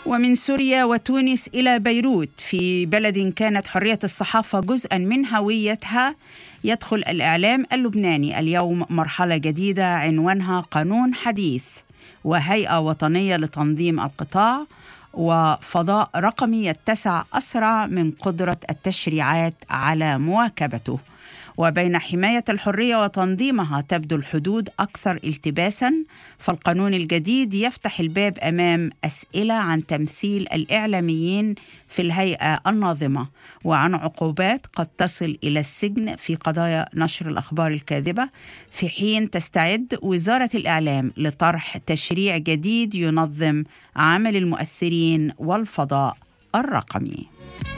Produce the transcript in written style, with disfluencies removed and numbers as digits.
ومن سوريا وتونس إلى بيروت، في بلد كانت حرية الصحافة جزءا من هويتها، يدخل الإعلام اللبناني اليوم مرحلة جديدة عنوانها قانون حديث وهيئة وطنية لتنظيم القطاع وفضاء رقمي يتسع أسرع من قدرة التشريعات على مواكبته. وبين حماية الحرية وتنظيمها تبدو الحدود أكثر التباساً، فالقانون الجديد يفتح الباب أمام أسئلة عن تمثيل الإعلاميين في الهيئة الناظمة وعن عقوبات قد تصل إلى السجن في قضايا نشر الأخبار الكاذبة، في حين تستعد وزارة الإعلام لطرح تشريع جديد ينظم عمل المؤثرين والفضاء الرقمي.